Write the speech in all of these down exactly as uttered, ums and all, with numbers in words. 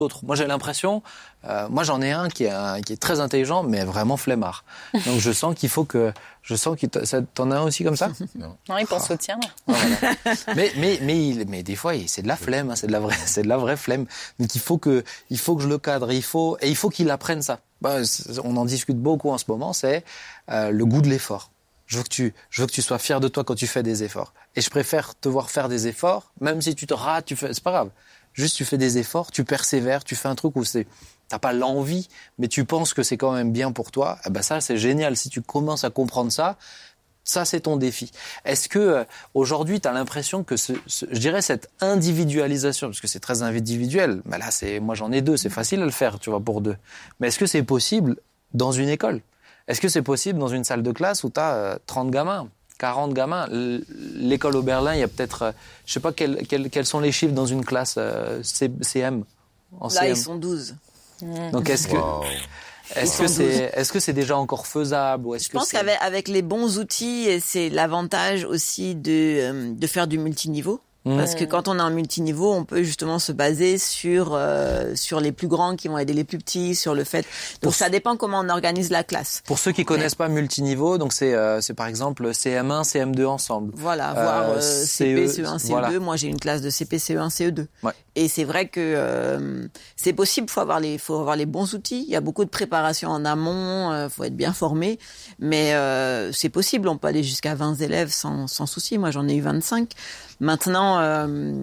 d'autres. Moi, j'ai l'impression, euh, moi, j'en ai un qui est, un qui est très intelligent, mais vraiment flemmard. Donc, je sens qu'il faut que, je sens qu'il t'en as un aussi comme ça? Non. Non, il pense ah. au tien. Ah, voilà. mais, mais, mais, il, mais des fois, c'est de la flemme, hein, c'est de la vraie, c'est de la vraie flemme. Donc, il faut que, il faut que je le cadre, il faut, et il faut qu'il apprenne ça. Bah, on en discute beaucoup en ce moment, c'est euh, le goût de l'effort. Je veux que tu, je veux que tu sois fier de toi quand tu fais des efforts. Et je préfère te voir faire des efforts, même si tu te rates, tu fais, c'est pas grave. Juste, tu fais des efforts, tu persévères, tu fais un truc où c'est, t'as pas l'envie, mais tu penses que c'est quand même bien pour toi. Eh ben ça, c'est génial. Si tu commences à comprendre ça, ça, c'est ton défi. Est-ce que euh, aujourd'hui, t'as l'impression que ce, ce, je dirais cette individualisation, parce que c'est très individuel. Mais là, c'est, moi, j'en ai deux. C'est facile à le faire, tu vois, pour deux. Mais est-ce que c'est possible dans une école? Est-ce que c'est possible dans une salle de classe où t'as euh, trente gamins? quarante gamins. L'école Oberlin, il y a peut-être, euh, je sais pas quels, quels, quels sont les chiffres dans une classe euh, C M. En Là, C M. ils sont douze. Donc, est-ce que, wow. est-ce que c'est, est-ce que c'est déjà encore faisable ou est-ce Je que pense c'est... qu'avec avec les bons outils, c'est l'avantage aussi de, de faire du multiniveau. Mmh. Parce que quand on est en multiniveau, on peut justement se baser sur euh, sur les plus grands qui vont aider les plus petits, sur le fait. Donc pour ça dépend comment on organise la classe. Pour ceux qui connaissent ouais. pas multiniveau, donc c'est euh, c'est par exemple C M un, C M deux ensemble. Voilà, voire euh, C P, C E un, C E deux. Voilà. Moi, j'ai une classe de C P, C E un, C E deux. Ouais. Et c'est vrai que euh, c'est possible. Faut avoir les faut avoir les bons outils. Il y a beaucoup de préparation en amont. Euh, faut être bien formé. Mais euh, c'est possible. On peut aller jusqu'à vingt élèves sans sans souci. Moi, j'en ai eu vingt-cinq. Maintenant, euh,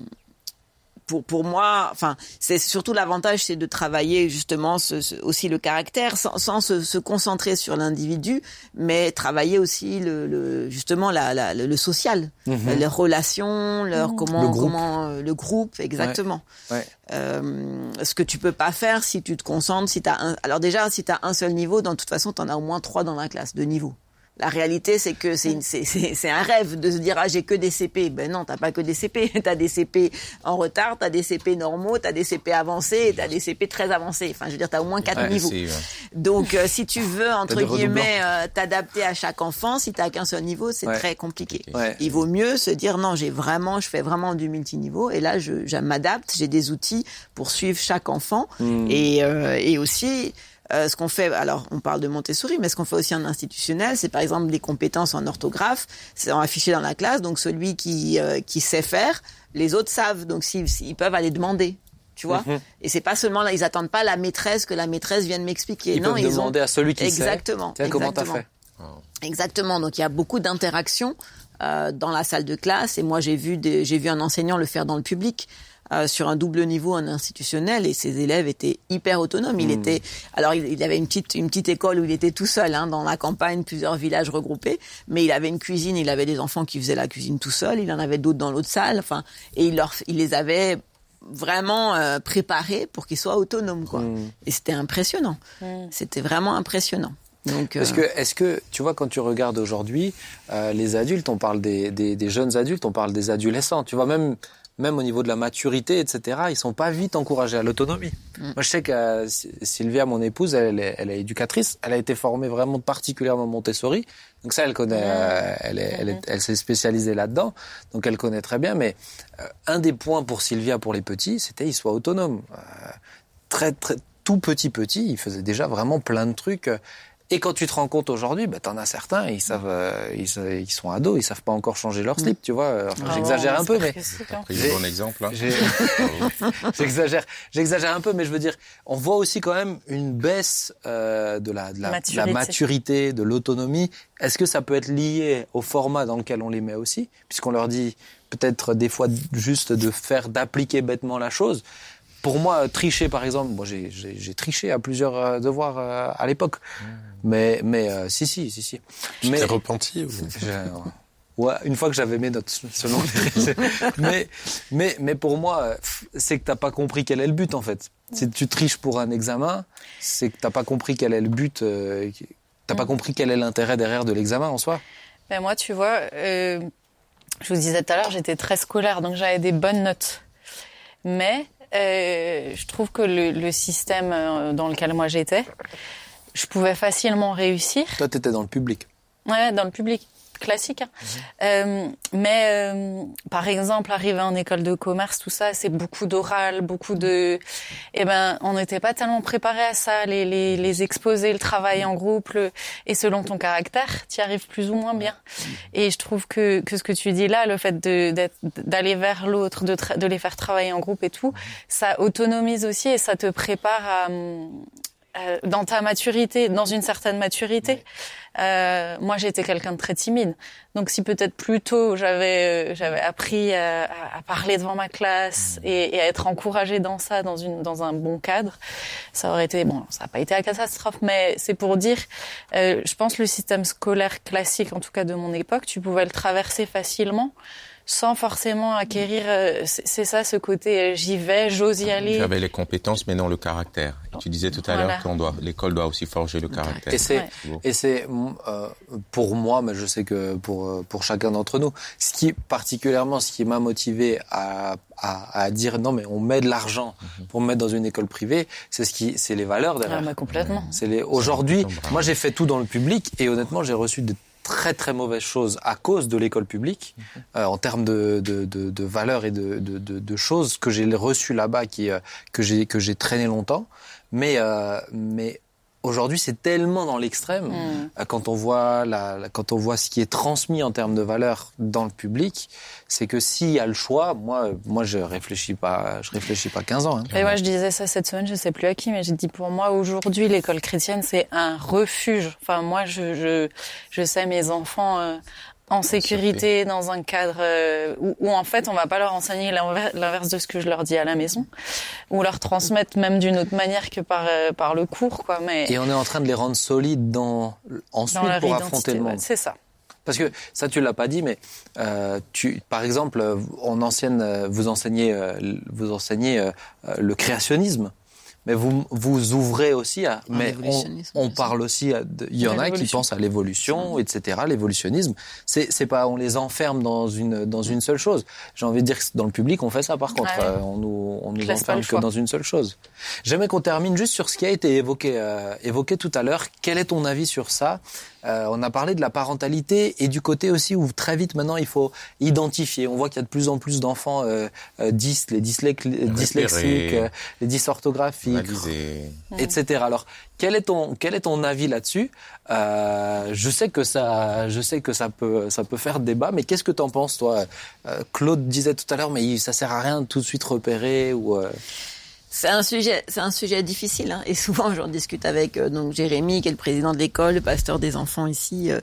pour pour moi, enfin, c'est surtout l'avantage, c'est de travailler justement ce, ce, aussi le caractère, sans, sans se, se concentrer sur l'individu, mais travailler aussi le, le justement la, la, le, le social, mmh. les relations, leur mmh. comment le groupe, comment euh, le groupe, exactement. Ouais. Ouais. Euh, ce que tu peux pas faire si tu te concentres, si t'as un, alors déjà si t'as un seul niveau, dans toute façon, t'en as au moins trois dans la classe, deux niveaux. La réalité, c'est que c'est, une, c'est, c'est, c'est un rêve de se dire ah j'ai que des C P. Ben non, t'as pas que des C P. T'as des C P en retard, t'as des C P normaux, t'as des C P avancés, et t'as des C P très avancés. Enfin, je veux dire, t'as au moins quatre ouais, niveaux. Si, ouais. Donc, euh, si tu veux entre guillemets euh, t'adapter à chaque enfant, si t'as qu'un seul niveau, c'est ouais. très compliqué. Ouais. Il vaut mieux se dire non, j'ai vraiment, je fais vraiment du multiniveau, et là, je, je m'adapte. J'ai des outils pour suivre chaque enfant, mmh. et euh, et aussi. Euh, ce qu'on fait, alors on parle de Montessori, mais ce qu'on fait aussi en institutionnel, c'est par exemple des compétences en orthographe, c'est affiché dans la classe, donc celui qui euh, qui sait faire, les autres savent, donc s'ils, ils peuvent aller demander, tu vois. Mm-hmm. Et c'est pas seulement là, ils attendent pas la maîtresse que la maîtresse vienne m'expliquer. Ils non, peuvent ils demander ont... à celui qui exactement, sait. Tiens, comment exactement. t'as fait? Oh. Exactement. Donc il y a beaucoup d'interactions euh, dans la salle de classe, et moi j'ai vu des, j'ai vu un enseignant le faire dans le public. Euh, sur un double niveau en institutionnel, et ses élèves étaient hyper autonomes. Il mmh. était, alors il, il avait une petite une petite école où il était tout seul, hein, dans la campagne, plusieurs villages regroupés, mais il avait une cuisine, il avait des enfants qui faisaient la cuisine tout seul, il en avait d'autres dans l'autre salle, enfin, et il leur, il les avait vraiment euh, préparés pour qu'ils soient autonomes, quoi. Mmh. Et c'était impressionnant. Mmh. C'était vraiment impressionnant. Donc, Parce euh... que, est-ce que, tu vois, quand tu regardes aujourd'hui, euh, les adultes, on parle des, des, des jeunes adultes, on parle des adolescents, tu vois, même, même au niveau de la maturité, et cetera, ils sont pas vite encouragés à l'autonomie. Mm. Moi, je sais que euh, Sylvia, mon épouse, elle, elle, est, elle est éducatrice, elle a été formée vraiment particulièrement Montessori, donc ça, elle connaît, euh, elle, est, elle, est, elle s'est spécialisée là-dedans, donc elle connaît très bien, mais euh, un des points pour Sylvia, pour les petits, c'était qu'ils soient autonomes. Euh, très, très, tout petit petit, ils faisaient déjà vraiment plein de trucs. Et quand tu te rends compte aujourd'hui, bah, t'en as certains, ils savent, euh, ils, ils sont ados, ils savent pas encore changer leur slip, tu vois. Enfin, oh, j'exagère un peu, mais. J'ai un bon exemple, là. j'exagère, j'exagère un peu, mais je veux dire, on voit aussi quand même une baisse, euh, de la, de la maturité, de la maturité, de l'autonomie. Est-ce que ça peut être lié au format dans lequel on les met aussi? Puisqu'on leur dit peut-être des fois juste de faire, d'appliquer bêtement la chose. Pour moi, tricher, par exemple, moi, j'ai, j'ai, j'ai triché à plusieurs euh, devoirs euh, à l'époque. Mmh. Mais, mais euh, si, si, si, si. Tu mais, t'es repenti ou... Ouais, une fois que j'avais mes notes, selon les... mais, mais, mais pour moi, c'est que t'as pas compris quel est le but, en fait. Si tu triches pour un examen, c'est que t'as pas compris quel est le but, euh, t'as mmh. pas compris quel est l'intérêt derrière de l'examen en soi. Ben moi, tu vois, euh, je vous disais tout à l'heure, j'étais très scolaire, donc j'avais des bonnes notes. Mais... Euh, je trouve que le, le système dans lequel moi j'étais, je pouvais facilement réussir. Toi, t'étais dans le public. Ouais, dans le public. classique. Hein. Mmh. Euh, mais euh, par exemple, arriver en école de commerce, tout ça, c'est beaucoup d'oral, beaucoup de. Eh ben, on n'était pas tellement préparé à ça. Les, les, les exposés, le travail en groupe, le... et selon ton caractère, tu y arrives plus ou moins bien. Et je trouve que que ce que tu dis là, le fait de d'être, d'aller vers l'autre, de tra... de les faire travailler en groupe et tout, ça autonomise aussi et ça te prépare à Euh, dans ta maturité, dans une certaine maturité. Euh, moi, j'étais quelqu'un de très timide. Donc, si peut-être plus tôt, j'avais, euh, j'avais appris à, à parler devant ma classe et, et à être encouragée dans ça, dans une, dans un bon cadre, ça aurait été, bon, ça n'a pas été la catastrophe, mais c'est pour dire, euh, je pense que le système scolaire classique, en tout cas de mon époque, tu pouvais le traverser facilement, sans forcément acquérir, euh, c'est, c'est ça, ce côté, euh, j'y vais, j'ose y aller. Tu avais les compétences, mais non le caractère. Et tu disais tout à voilà. l'heure qu'on doit, l'école doit aussi forger le caractère. Et c'est, ouais. et c'est euh, pour moi, mais je sais que pour pour chacun d'entre nous, ce qui particulièrement, ce qui m'a motivé à à, à dire non, mais on met de l'argent mm-hmm. pour me mettre dans une école privée, c'est ce qui, c'est les valeurs derrière. Ah, bah, complètement. C'est les. Aujourd'hui, moi, j'ai fait tout dans le public et honnêtement, j'ai reçu des très très mauvaise chose à cause de l'école publique euh, en termes de, de, de, de valeurs et de, de, de, de choses que j'ai reçues là-bas qui, euh, que j'ai que j'ai traîné longtemps, mais euh, mais aujourd'hui c'est tellement dans l'extrême mmh. euh, quand on voit la, la quand on voit ce qui est transmis en termes de valeurs dans le public, c'est que s'il y a le choix, moi moi je réfléchis pas je réfléchis pas quinze ans. Hein. Et moi je disais ça cette semaine, je sais plus à qui, mais j'ai dit pour moi aujourd'hui l'école chrétienne c'est un refuge. Enfin moi je je je sais mes enfants euh, en sécurité, dans un cadre euh, où, où en fait on va pas leur enseigner l'inverse, l'inverse de ce que je leur dis à la maison, ou leur transmettre même d'une autre manière que par euh, par le cours, quoi. Mais et on est en train de les rendre solides dans ensuite dans pour affronter le monde. Ouais, c'est ça. Parce que ça tu l'as pas dit, mais euh, tu par exemple en ancienne vous enseignez euh, vous enseignez euh, le créationnisme. Mais vous vous ouvrez aussi à. En mais on, on parle aussi à. Il y en a qui pensent à l'évolution, et cetera. L'évolutionnisme, c'est c'est pas on les enferme dans une dans une seule chose. J'ai envie de dire que dans le public on fait ça par contre. Ah ouais. euh, on nous on nous enferme que dans une seule chose. J'aimerais qu'on termine juste sur ce qui a été évoqué euh, évoqué tout à l'heure. Quel est ton avis sur ça? Euh, on a parlé de la parentalité et du côté aussi où très vite maintenant il faut identifier. On voit qu'il y a de plus en plus d'enfants euh, euh, dys, les dyslex, dyslexiques, euh, les dysorthographiques, et cetera. Alors quel est ton quel est ton avis là-dessus? euh, Je sais que ça je sais que ça peut ça peut faire débat, mais qu'est-ce que t'en penses toi? euh, Claude disait tout à l'heure, mais ça sert à rien de tout de suite repérer ou. Euh... C'est un sujet, c'est un sujet difficile, hein, et souvent j'en discute avec euh, donc Jérémy, qui est le président de l'école, le pasteur des enfants ici. Euh,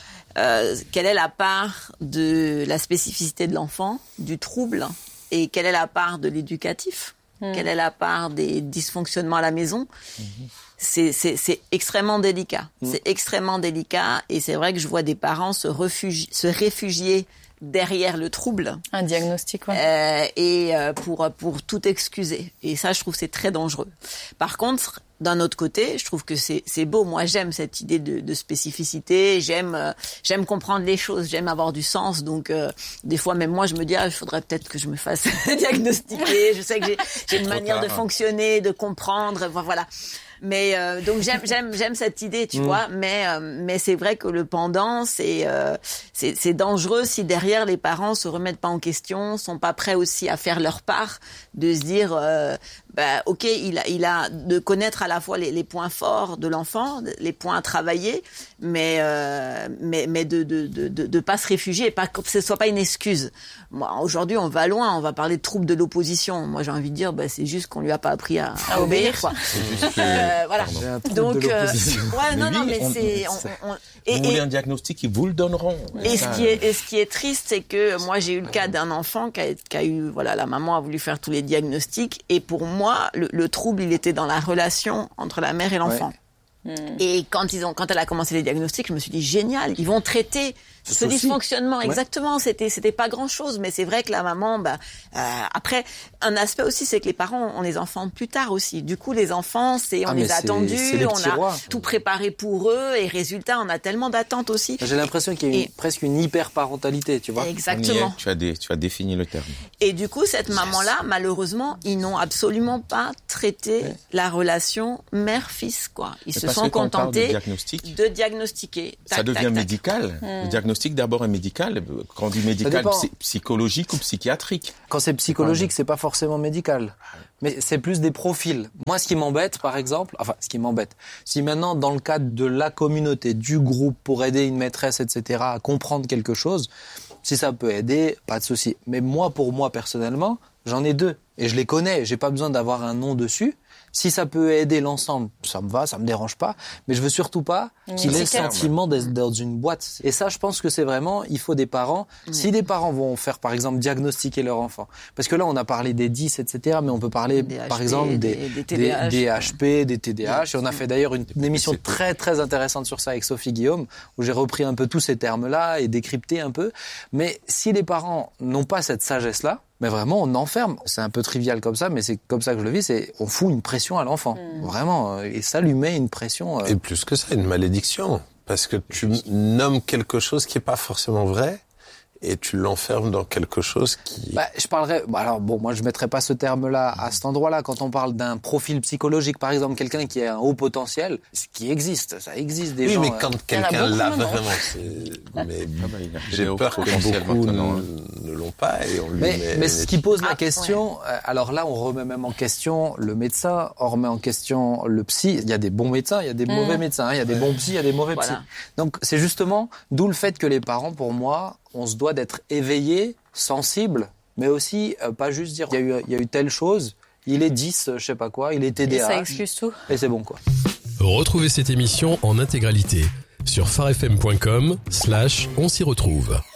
euh, quelle est la part de la spécificité de l'enfant, du trouble, et quelle est la part de l'éducatif? Mmh. Quelle est la part des dysfonctionnements à la maison? Mmh. C'est, c'est, c'est extrêmement délicat. Mmh. C'est extrêmement délicat, et c'est vrai que je vois des parents se réfugier, se réfugier derrière le trouble. Un diagnostic, ouais. Euh, et euh, pour pour tout excuser. Et ça, je trouve, c'est très dangereux. Par contre, d'un autre côté, je trouve que c'est c'est beau. Moi, j'aime cette idée de, de spécificité. J'aime euh, j'aime comprendre les choses. J'aime avoir du sens. Donc, euh, des fois, même moi, je me dis, ah, il faudrait peut-être que je me fasse diagnostiquer. Je sais que j'ai, j'ai une manière de fonctionner, de comprendre. Voilà. Mais euh, donc j'aime j'aime j'aime cette idée, tu mmh. vois, mais euh, mais c'est vrai que le pendant c'est euh, c'est c'est dangereux si derrière les parents se remettent pas en question, sont pas prêts aussi à faire leur part, de se dire euh, bah OK, il a il a de connaître à la fois les les points forts de l'enfant, les points à travailler, mais euh, mais mais de de de de de pas se réfugier, et pas que ce soit pas une excuse. Moi aujourd'hui, on va loin, on va parler de troubles de l'opposition. Moi, j'ai envie de dire bah c'est juste qu'on lui a pas appris à, à obéir, quoi. C'est juste que... Euh, voilà. Donc, euh, ouais, non, non, mais c'est. On, on, et, vous voulez un diagnostic, ils vous le donneront. Et ce qui est, et ce qui est triste, c'est que moi, j'ai eu le cas d'un enfant qui a, qui a eu, voilà, la maman a voulu faire tous les diagnostics, et pour moi, le, le trouble, il était dans la relation entre la mère et l'enfant. Ouais. Et quand ils ont, quand elle a commencé les diagnostics, je me suis dit génial, ils vont traiter ce, ce dysfonctionnement. Ouais. Exactement, c'était c'était pas grand chose, mais c'est vrai que la maman, bah euh, après un aspect aussi, c'est que les parents ont les enfants plus tard aussi. Du coup, les enfants, c'est on ah, les a attendus, on a rois. tout préparé pour eux, et résultat, on a tellement d'attentes aussi. J'ai l'impression qu'il y a une, et... presque une hyper parentalité, tu vois. Exactement. Tu as des, tu as défini le terme. Et du coup, cette yes. maman-là, malheureusement, ils n'ont absolument pas traité ouais. la relation mère-fils, quoi. Ils mais se sont contentés de, diagnostic, de diagnostiquer. Tac, ça devient tac, médical. Tac. Le diagnostic diagnostic d'abord est médical. Quand on dit médical, psy- psychologique ou psychiatrique. Quand c'est psychologique, c'est pas forcément médical. Mais c'est plus des profils. Moi, ce qui m'embête, par exemple, enfin, ce qui m'embête, si maintenant, dans le cadre de la communauté, du groupe, pour aider une maîtresse, et cetera, à comprendre quelque chose, si ça peut aider, pas de souci. Mais moi, pour moi, personnellement, j'en ai deux. Et je les connais. J'ai pas besoin d'avoir un nom dessus. Si ça peut aider l'ensemble, ça me va, ça me dérange pas. Mais je veux surtout pas qu'il ait le sentiment d'être dans une boîte. Et ça, je pense que c'est vraiment, il faut des parents. Mmh. Si des parents vont faire, par exemple, diagnostiquer leur enfant. Parce que là, on a parlé des dix, et cetera. Mais on peut parler, des par H P, exemple, des, des, des, T D H, des, des H P, des T D H. Et on a fait d'ailleurs une, une émission très, très intéressante sur ça avec Sophie Guillaume, où j'ai repris un peu tous ces termes-là et décrypté un peu. Mais si les parents n'ont pas cette sagesse-là, mais vraiment, on enferme. C'est un peu trivial comme ça, mais c'est comme ça que je le vis. C'est on fout une pression à l'enfant, mmh. vraiment, et ça lui met une pression. Euh... Et plus que ça, une malédiction, parce que tu nommes quelque chose qui est pas forcément vrai. Et tu l'enfermes dans quelque chose qui... Bah, je parlerais... Bah alors, bon, moi, je mettrais pas ce terme-là à cet endroit-là. Quand on parle d'un profil psychologique, par exemple, quelqu'un qui a un haut potentiel, ce qui existe, ça existe des oui, gens... Oui, mais quand euh... quelqu'un l'a vraiment, c'est... Mais ah bah, j'ai peur que beaucoup ne, ne l'ont pas et on lui mais, met... Mais ce qui pose la question... Ouais. Euh, alors là, on remet même en question le médecin, on remet en question le psy. Il y a des bons médecins, il y a des mmh. mauvais médecins. Hein, il y a des ouais. bons psys, il y a des mauvais voilà. psys. Donc, c'est justement d'où le fait que les parents, pour moi... on se doit d'être éveillé, sensible, mais aussi euh, pas juste dire il y a eu il y a eu telle chose, il est dix, je sais pas quoi, il est T D A H. Et ça excuse tout. Et c'est bon quoi. Retrouvez cette émission en intégralité sur farfm point com slash on s'y retrouve.